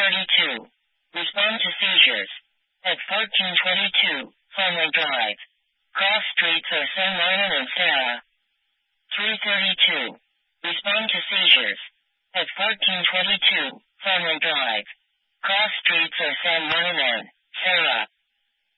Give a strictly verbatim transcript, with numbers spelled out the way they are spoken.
thirty-two. Respond to seizures. At fourteen twenty-two, Farmway Drive. Cross streets are San Martin and Sarah. three thirty-two. Respond to seizures. At fourteen twenty-two, Farmway Drive. Cross streets are San Martin and Sarah.